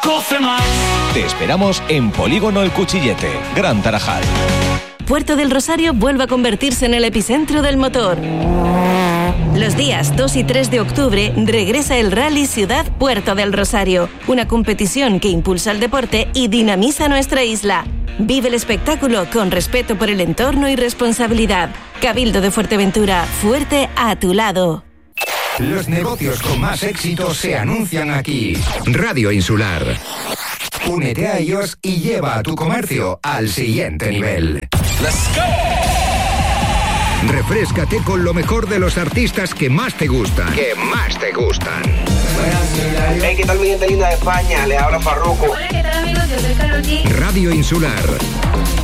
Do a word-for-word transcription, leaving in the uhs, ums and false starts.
Cofe Max. Te esperamos en Polígono El Cuchillete, Gran Tarajal. Puerto del Rosario vuelve a convertirse en el epicentro del motor. Los días dos y tres de octubre regresa el Rally Ciudad Puerto del Rosario, una competición que impulsa el deporte y dinamiza nuestra isla. Vive el espectáculo con respeto por el entorno y responsabilidad. Cabildo de Fuerteventura, fuerte a tu lado. Los negocios con más éxito se anuncian aquí. Radio Insular. Únete a ellos y lleva a tu comercio al siguiente nivel. ¡Let's go! Refréscate con lo mejor de los artistas que más te gustan. Que más te gustan. Hey, ¿qué tal mi gente linda de España? Les habla Farruko. Hola, ¿qué tal amigos? Yo soy Karol G. Radio Insular.